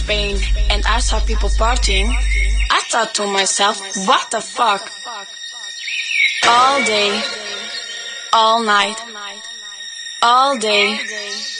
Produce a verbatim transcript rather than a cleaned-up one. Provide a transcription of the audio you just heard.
Spain and I saw people partying, I thought to myself, what the fuck? All day, all night, all day,